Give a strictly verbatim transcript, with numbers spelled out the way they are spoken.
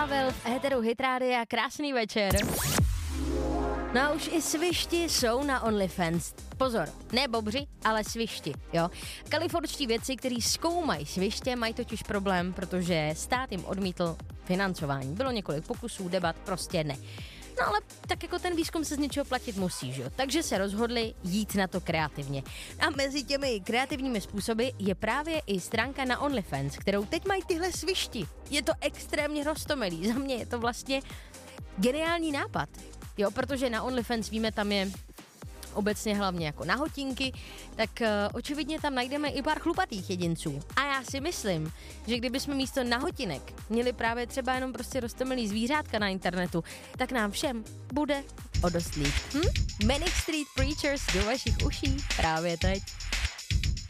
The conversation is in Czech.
Pavel v éteru Hit Rádia, krásný večer. No a už i svišti jsou na OnlyFans. Pozor, ne bobři, ale svišti, jo. Kalifornští vědci, kteří zkoumají sviště, mají totiž problém, protože stát jim odmítl financování. Bylo několik pokusů, debat, prostě ne. No ale tak jako ten výzkum se z něčeho platit musí, že jo? Takže se rozhodli jít na to kreativně. A mezi těmi kreativními způsoby je právě i stránka na OnlyFans, kterou teď mají tyhle svišti. Je to extrémně roztomilý. Za mě je to vlastně geniální nápad. Jo, protože na OnlyFans víme, tam je obecně hlavně jako nahotinky, tak uh, očividně tam najdeme i pár chlupatých jedinců. A já si myslím, že kdybychom místo nahotinek měli právě třeba jenom prostě roztomilý zvířátka na internetu, tak nám všem bude o dost líp. Hm? Manic Street Preachers do vašich uší právě teď.